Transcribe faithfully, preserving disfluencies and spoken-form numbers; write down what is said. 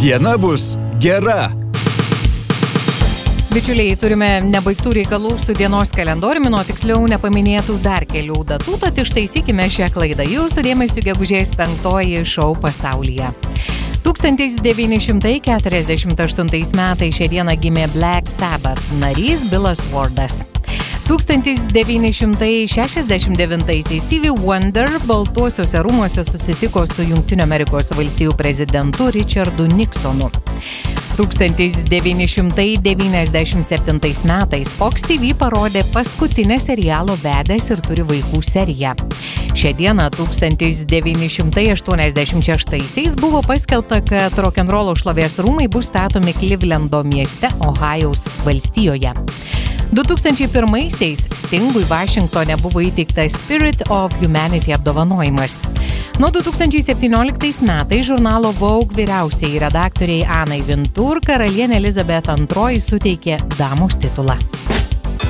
Diena bus gera. Bičiuliai, turime nebaigtų reikalų su dienos kalendoriumi, nuo tiksliau nepaminėtų dar kelių datų, tad ištaisykime šią klaidą. Jūsų dėmesio gegužės penktoji šou pasaulyje. tūkstantis devyni šimtai keturiasdešimt aštuntais metais šią dieną gimė Black Sabbath narys Billas Wardas. tūkstantis devyni šimtai šešiasdešimt devintaisiais Stevie Wonder Baltuosiuose rūmuose susitiko su Jungtinių Amerikos valstijų prezidentu Richardu Nixonu. tūkstantis devyni šimtai devyniasdešimt septintais metais Fox T V parodė paskutinę serialo Vedęs ir turi vaikų seriją. Šią dieną tūkstantis devyni šimtai aštuoniasdešimt šeštaisiais buvo paskelbta, kad rokenrolo šlovės rūmai bus statomi Klivlendo mieste, Ohajaus valstijoje. du tūkstančiai pirmaisiais Stingui Vašingtone buvo įteiktas Spirit of Humanity apdovanojimas. Nuo du tūkstančiai septynioliktais metais žurnalo Vogue vyriausiai redaktoriai Anai Vintur karalienė Elizabeth antroji suteikė damos titulą.